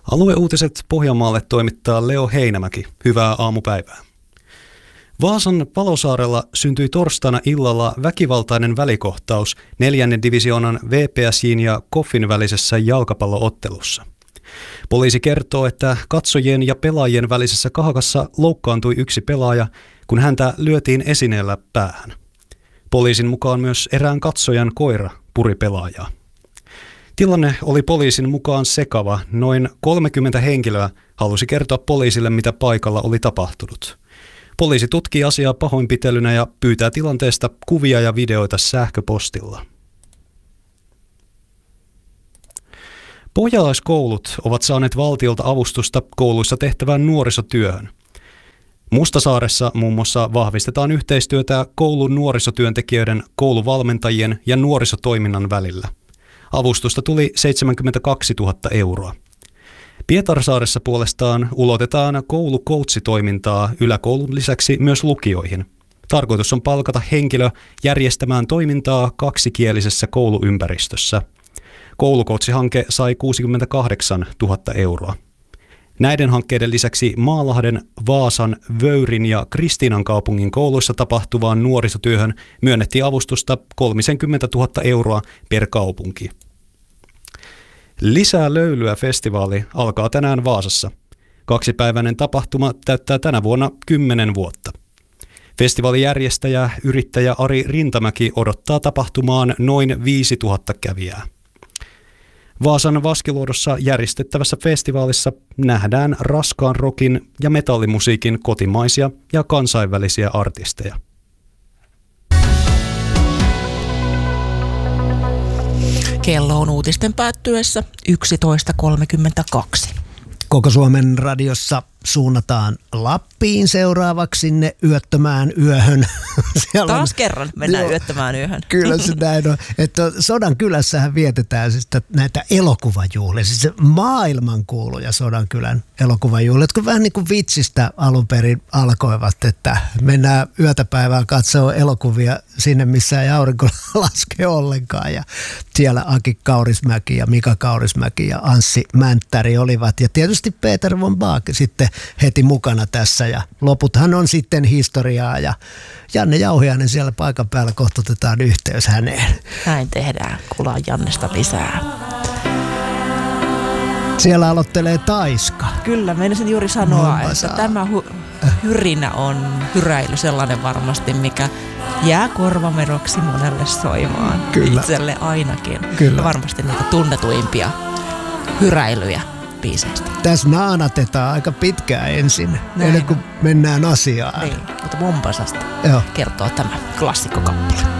Alueuutiset Pohjanmaalle toimittaa Leo Heinämäki. Hyvää aamupäivää. Vaasan Palosaarella syntyi torstaina illalla väkivaltainen välikohtaus 4. divisioonan VPS:n ja KOFin välisessä jalkapalloottelussa. Poliisi kertoo, että katsojien ja pelaajien välisessä kahakassa loukkaantui yksi pelaaja, kun häntä lyötiin esineellä päähän. Poliisin mukaan myös erään katsojan koira puri pelaajaa. Tilanne oli poliisin mukaan sekava. Noin 30 henkilöä halusi kertoa poliisille, mitä paikalla oli tapahtunut. Poliisi tutkii asiaa pahoinpitelynä ja pyytää tilanteesta kuvia ja videoita sähköpostilla. Pohjalaiskoulut ovat saaneet valtiolta avustusta kouluissa tehtävään nuorisotyöhön. Mustasaaressa muun muassa vahvistetaan yhteistyötä koulun nuorisotyöntekijöiden, kouluvalmentajien ja nuorisotoiminnan välillä. Avustusta tuli 72 000 euroa. Pietarsaaressa puolestaan ulotetaan koulukoutsitoimintaa yläkoulun lisäksi myös lukioihin. Tarkoitus on palkata henkilö järjestämään toimintaa kaksikielisessä kouluympäristössä. Koulukoutsihanke sai 68 000 euroa. Näiden hankkeiden lisäksi Maalahden, Vaasan, Vöyrin ja Kristiinankaupungin kouluissa tapahtuvaan nuorisotyöhön myönnettiin avustusta 30 000 euroa per kaupunki. Lisää löylyä -festivaali alkaa tänään Vaasassa. 2-päiväinen tapahtuma täyttää tänä vuonna 10 vuotta. Festivaalin järjestäjä, yrittäjä Ari Rintamäki odottaa tapahtumaan noin 5 000 kävijää. Vaasan Vaskiluodossa järjestettävässä festivaalissa nähdään raskaan rockin ja metallimusiikin kotimaisia ja kansainvälisiä artisteja. Kello on uutisten päättyessä 11.32. Koko Suomen radiossa suunnataan Lappiin seuraavaksi sinne yöttömään yöhön. Taas kerran mennään yöttömään yöhön. Kyllä se näin on. Että Sodankylässähän vietetään siis näitä elokuvajuhlia, siis maailmankuuluja Sodankylän elokuvajuhlia, jotka vähän niin kuin vitsistä alun perin alkoivat, että mennään yötäpäivään katsoa elokuvia sinne, missä ei aurinko laske ollenkaan. Ja siellä Aki Kaurismäki ja Mika Kaurismäki ja Anssi Mänttäri olivat. Ja tietysti Peter von Baak sitten heti mukana tässä ja loputhan on sitten historiaa ja Janne Jauhiainen siellä paikan päällä, kohtutetaan yhteys häneen. Näin tehdään, kuullaan Jannesta lisää. Siellä aloittelee Taiska. Kyllä, meinasin juuri sanoa, että tämä hyrinä on hyräily sellainen varmasti, mikä jää korvameroksi monelle soimaan. Kyllä. Itselle ainakin. Kyllä. Ja varmasti niitä tunnetuimpia hyräilyjä biiseistä. Tässä naanatetaan aika pitkään ensin, ennen kuin mennään asiaan. Niin, mutta Mombasasta Joo. kertoo tämä klassikkokappale.